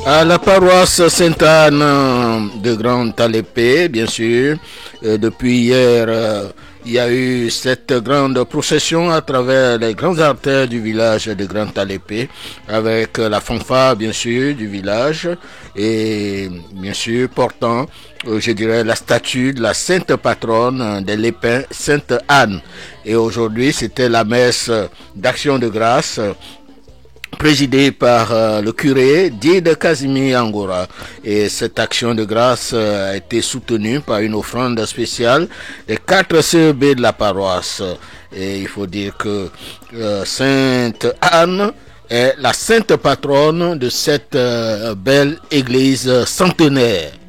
À la paroisse Sainte-Anne de Grande Talépé, bien sûr, depuis hier, il y a eu cette grande procession à travers les grandes artères du village de Grande Talépé, avec la fanfare, bien sûr, du village, et bien sûr, portant, je dirais, la statue de la sainte patronne des Lépins, Sainte Anne. Et aujourd'hui, c'était la messe d'action de grâce présidé par le curé Dide Casimir Angora. Et cette action de grâce a été soutenue par une offrande spéciale des 4 CEB de la paroisse. Et il faut dire que Sainte Anne est la sainte patronne de cette belle église centenaire.